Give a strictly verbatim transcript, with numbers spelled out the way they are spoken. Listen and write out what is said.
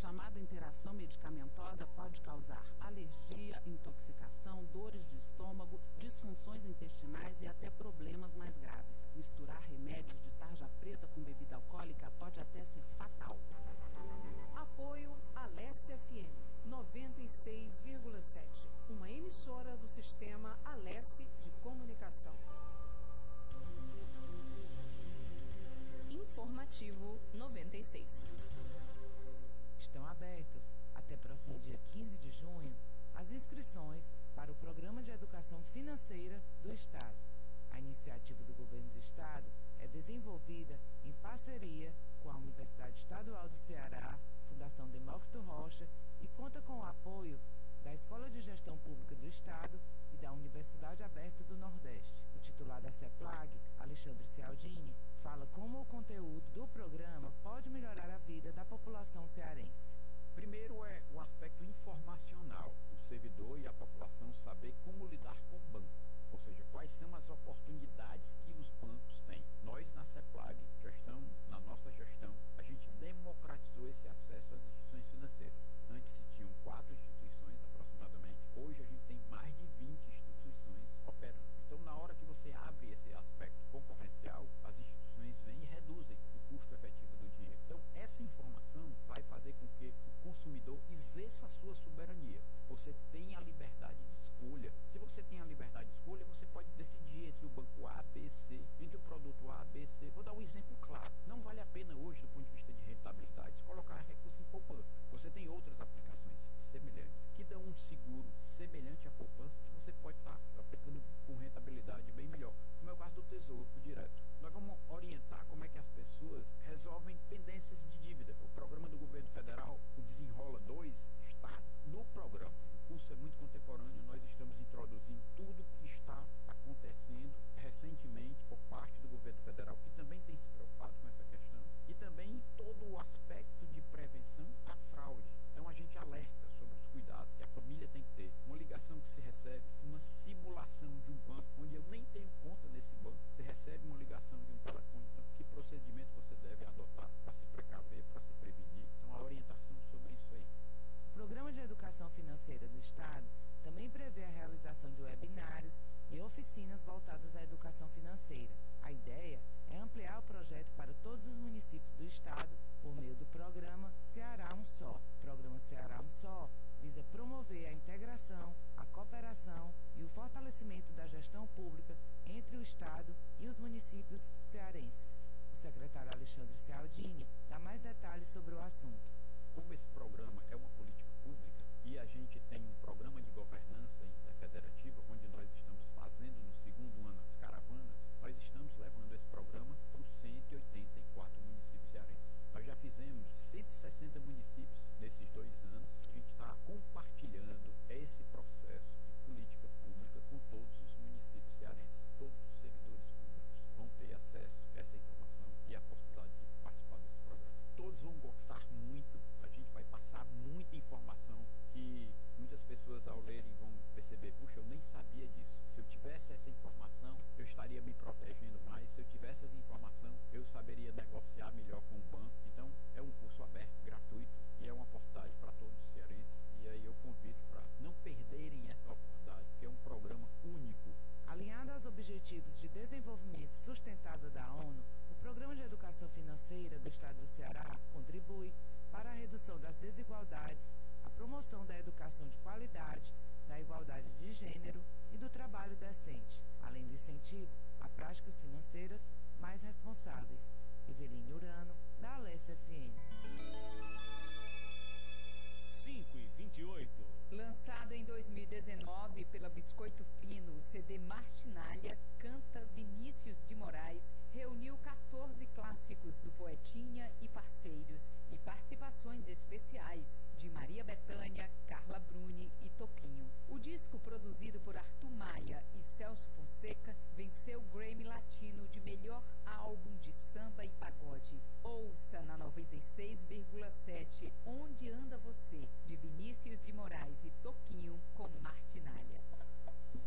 chamada interação medicamentosa pode causar alergia, intoxicação, dores de estômago, disfunções intestinais e até problemas mais graves. Misturar remédios de tarja preta com bebida alcoólica pode até ser fatal. Apoio Alesse F M noventa e seis vírgula sete, uma emissora do sistema Alesse de Comunicação. Informativo noventa e seis. Estão abertas, até próximo dia quinze de junho, as inscrições para o Programa de Educação Financeira do Estado. A iniciativa do Governo do Estado é desenvolvida em parceria com a Universidade Estadual do Ceará, Fundação Demócrito Rocha e conta com o apoio da Escola de Gestão Pública do Estado e da Universidade Aberta do Nordeste. O titular da CEPLAG, Alexandre Cialdini, fala como o conteúdo do programa pode melhorar a vida da população cearense. Primeiro é o aspecto informacional, o servidor e a população saber como lidar com o banco, ou seja, quais são as oportunidades que os bancos têm. Nós na CEPLAG, gestão, na nossa gestão, a gente democratizou esse acesso às instituições financeiras. Antes se tinham quatro instituições aproximadamente, hoje a gente tem mais de vinte instituições operando. Então na hora que você abre esse aspecto concorrencial, as instituições vêm e reduzem o custo efetivo do dinheiro. Então essa informação vai fazer com que o consumidor exerça a sua soberania. Você tem a liberdade de escolha. Se você tem a liberdade de escolha, você pode decidir entre o banco A, B, C, entre o produto A, B, C. Vou dar um exemplo claro. Não vale a pena hoje, do ponto de vista de rentabilidade, colocar recurso em poupança. Você tem outras aplicações semelhantes que dão um seguro semelhante à poupança que você pode estar aplicando com rentabilidade bem melhor, como é o caso do Tesouro Direto. Nós vamos orientar como é que as pessoas resolvem pendências de dívida. O programa do governo federal, o Desenrola dois, está no programa. O curso é muito contemporâneo, nós estamos introduzindo tudo que está acontecendo recentemente por parte do governo federal, que também tem se preocupado com essa questão, e também todo o aspecto de prevenção à fraude. Então a gente alerta sobre os cuidados que a família tem que ter. Uma ligação que se recebe, uma simulação de um banco, onde eu nem tenho conta nesse banco, você recebe uma ligação de um telefone, então que procedimento você deve adotar para se precaver, para se prevenir. Então a orientação sobre isso aí. O Programa de Educação Financeira do Estado também prevê a realização de webinários e oficinas voltadas à educação financeira. A ideia é ampliar o projeto para todos os municípios do Estado por meio do programa Ceará Um Só. O programa Ceará Um Só visa promover a integração, a cooperação e o fortalecimento da gestão pública entre o Estado e os municípios cearenses. O secretário Alexandre Cialdini dá mais detalhes sobre o assunto. Como esse programa é uma política pública e a gente tem um programa de governança interfederativa, onde nós estamos fazendo no segundo ano as caravanas, nós estamos levando esse programa para os cento e oitenta e quatro municípios cearenses. Nós já fizemos cento e sessenta municípios nesses dois anos. A gente está compartilhando esse processo de política pública com todos os municípios cearenses. Todos os servidores públicos vão ter acesso a essa informação e a possibilidade de participar desse programa. Todos vão gostar muito. A gente vai passar muita informação que muitas pessoas ao lerem vão perceber, puxa, eu nem sabia disso. Se eu tivesse essa informação, eu estaria me protegendo mais. Se eu tivesse essa informação, eu saberia negociar melhor com o banco. Então, é um curso aberto, gratuito, e é uma oportunidade para todos os cearenses. E aí eu convido para não perderem essa oportunidade, porque é um programa único. Alinhado aos Objetivos de Desenvolvimento Sustentável da ONU, o Programa de Educação Financeira do Estado do Ceará contribui para a redução das desigualdades, a promoção da educação de qualidade, da igualdade de gênero e do trabalho decente, além do incentivo a práticas financeiras mais responsáveis. Eveline Urano, da Alesse F M. cinco e vinte e oito. Lançado em dois mil e dezenove pela Biscoito Fino, o C D Martinalha Canta Vinícius de Moraes reuniu quatorze clássicos do Poetinha e parceiros e participações especiais de Maria Bethânia, Carla Bruni e Toquinho. O disco, produzido por Arthur Maia e Celso Fonseca, venceu o Grammy Latino de melhor álbum de samba e pagode. Ouça na noventa e seis vírgula sete